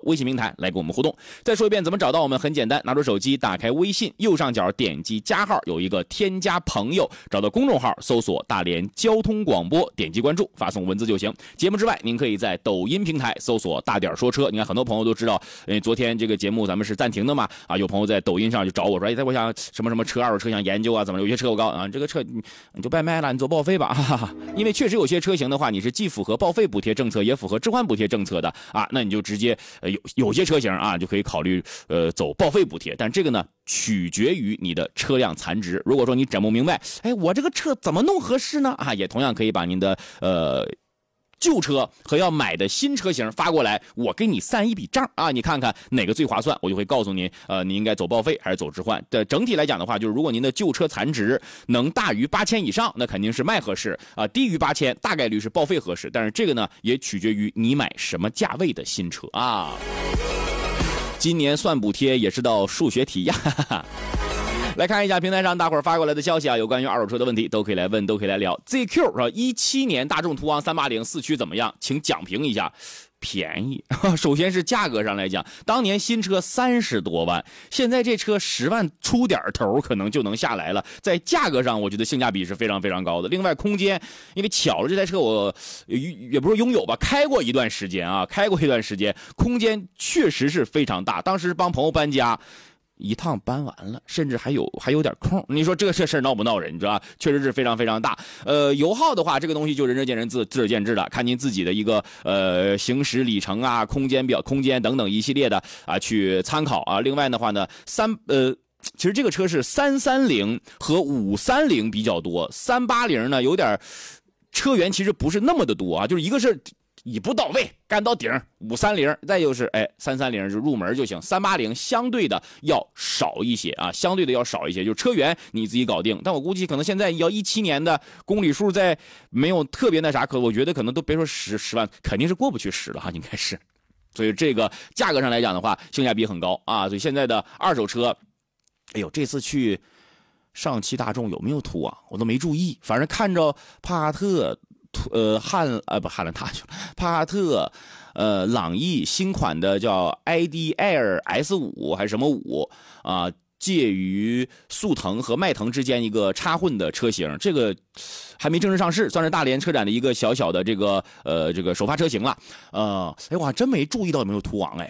微信平台来跟我们互动。再说一遍怎么找到我们，很简单，拿出手机打开微信，右上角点击加号，有一个添加朋友，找到公众号搜索大连交通广播，点击关注，发送文字就行。节目之外，您可以在抖音平台搜索大点说车。你看很多朋友都知道，昨天这个节目咱们是暂停的嘛，有朋友在抖音上就找我说，我想什么车二手车想研究啊，怎么有些车我告啊，这个车你就别卖了，你做报废吧，哈哈。因为确实有些车型的话，你是既符合报废补贴政策，也符合置换补贴政策的啊，那你就直接有些车型啊就可以考虑走报废补贴，但这个呢取决于你的车辆残值。如果说你整不明白，我这个车怎么弄合适呢？也同样可以把您的旧车和要买的新车型发过来，我给你算一笔账啊，你看看哪个最划算，我就会告诉您，你应该走报废还是走置换。整体来讲的话，就是如果您的旧车残值能大于8000以上，那肯定是卖合适啊，低于8000大概率是报废合适。但是这个呢，也取决于你买什么价位的新车啊。今年算补贴也是道数学题呀，哈哈。来看一下平台上大伙儿发过来的消息啊，有关于二手车的问题都可以来问，都可以来聊。ZQ 是吧？17年大众途昂380四驱怎么样？请讲评一下。便宜，首先是价格上来讲，当年新车30多万，现在这车10万出点头可能就能下来了，在价格上我觉得性价比是非常非常高的。另外空间，因为巧了这台车我也不是拥有吧，开过一段时间，空间确实是非常大，当时帮朋友搬家一趟搬完了，甚至还有点空。你说这事闹不闹人，你知道吧？确实是非常非常大。油耗的话，这个东西就仁者见仁，智者见智的，看您自己的一个行驶里程啊、空间等等一系列的啊去参考啊。另外的话呢，其实这个车是330和530比较多，380呢有点车源其实不是那么的多啊，就是一个是以不到位干到顶，530，再就是330就入门就行，380相对的要少一些啊，就是车源你自己搞定。但我估计可能现在要17年的公里数，在没有特别那啥，我觉得可能都别说10万，肯定是过不去10了哈，应该是。所以这个价格上来讲的话，性价比很高啊。所以现在的二手车，这次去上汽大众有没有途昂我都没注意，反正看着帕萨特。帕萨特朗逸新款的叫 ID Air S5 还是什么5啊，介于速腾和迈腾之间一个插混的车型，这个还没正式上市，算是大连车展的一个小小的这个首发车型了。我还真没注意到有没有途昂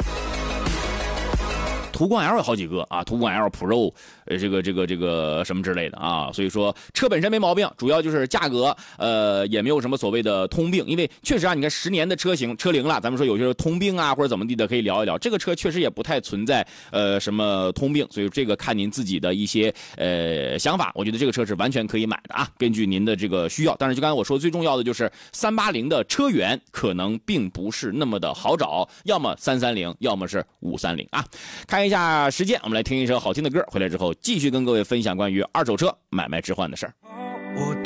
途观 L 有好几个啊，途观 L Pro， 这个什么之类的啊，所以说车本身没毛病，主要就是价格，也没有什么所谓的通病，因为确实啊，你看10年的车龄了，咱们说有些通病啊或者怎么地的可以聊一聊，这个车确实也不太存在什么通病，所以这个看您自己的一些想法，我觉得这个车是完全可以买的啊，根据您的这个需要。但是就刚才我说最重要的就是380的车源可能并不是那么的好找，要么330，要么是530啊。看一下时间，我们来听一首好听的歌，回来之后继续跟各位分享关于二手车买卖置换的事儿。